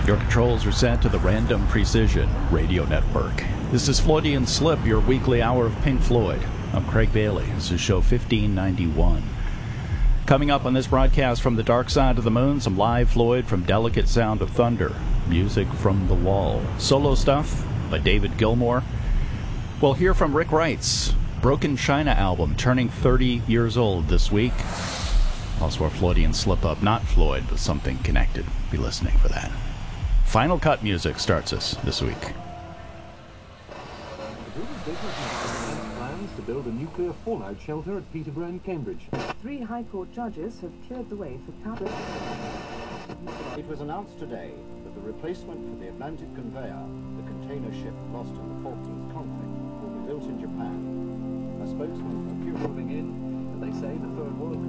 Your controls are set to the Random Precision Radio Network. This is Floydian Slip, your weekly hour of Pink Floyd. I'm Craig Bailey. This is show 1591. Coming up on this broadcast from the Dark Side of the Moon, some live Floyd from Delicate Sound of Thunder, music from The Wall, solo stuff by David Gilmour. We'll hear from Rick Wright's Broken China album, turning 30 years old this week. Also our Floydian slip-up, not Floyd, but something connected. Be listening for that. Final Cut music starts us this week. The British business plans to build a nuclear fallout shelter at Peterborough in Cambridge. 3 High Court judges have cleared the way for Cabot. It was announced today that the replacement for the Atlantic conveyor, the container ship lost in the Falklands conflict, will be built in Japan. A spokesman for Moving in, and they say the Third World